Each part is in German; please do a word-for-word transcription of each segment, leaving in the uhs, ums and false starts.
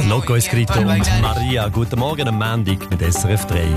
Loco Escrito und Maria. Guten Morgen am Montag mit S R F drei.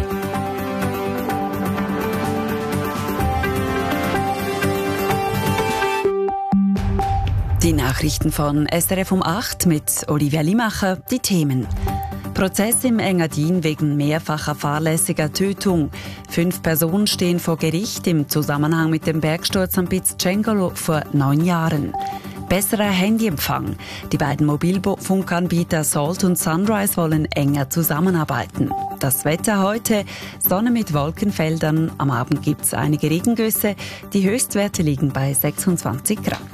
Die Nachrichten von S R F um acht mit Olivia Limacher. Die Themen. Prozess im Engadin wegen mehrfacher fahrlässiger Tötung. Fünf Personen stehen vor Gericht im Zusammenhang mit dem Bergsturz am Piz Cengalo vor neun Jahren. Besserer Handyempfang. Die beiden Mobilfunkanbieter Salt und Sunrise wollen enger zusammenarbeiten. Das Wetter heute: Sonne mit Wolkenfeldern. Am Abend gibt es einige Regengüsse. Die Höchstwerte liegen bei sechsundzwanzig Grad.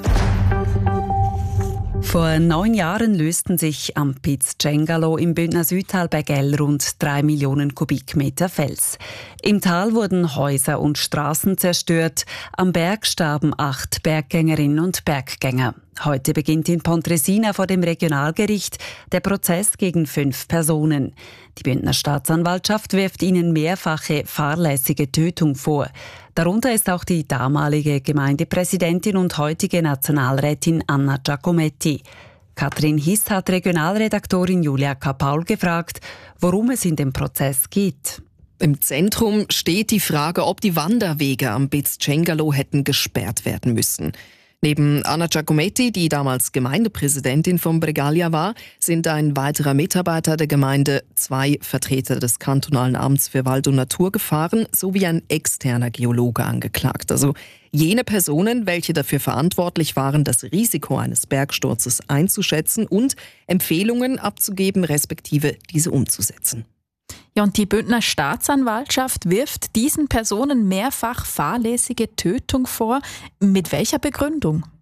Vor neun Jahren lösten sich am Piz Cengalo im Bündner Südtal bei Gell rund drei Millionen Kubikmeter Fels. Im Tal wurden Häuser und Straßen zerstört. Am Berg starben acht Berggängerinnen und Berggänger. Heute beginnt in Pontresina vor dem Regionalgericht der Prozess gegen fünf Personen. Die Bündner Staatsanwaltschaft wirft ihnen mehrfache fahrlässige Tötung vor. Darunter ist auch die damalige Gemeindepräsidentin und heutige Nationalrätin Anna Giacometti. Katrin Hiss hat Regionalredaktorin Julia Kapaul gefragt, worum es in dem Prozess geht. Im Zentrum steht die Frage, ob die Wanderwege am Piz Cengalo hätten gesperrt werden müssen. Neben Anna Giacometti, die damals Gemeindepräsidentin von Bregaglia war, sind ein weiterer Mitarbeiter der Gemeinde, zwei Vertreter des kantonalen Amts für Wald- und Naturgefahren sowie ein externer Geologe angeklagt. Also jene Personen, welche dafür verantwortlich waren, das Risiko eines Bergsturzes einzuschätzen und Empfehlungen abzugeben, respektive diese umzusetzen. Ja, und die Bündner Staatsanwaltschaft wirft diesen Personen mehrfach fahrlässige Tötung vor. Mit welcher Begründung?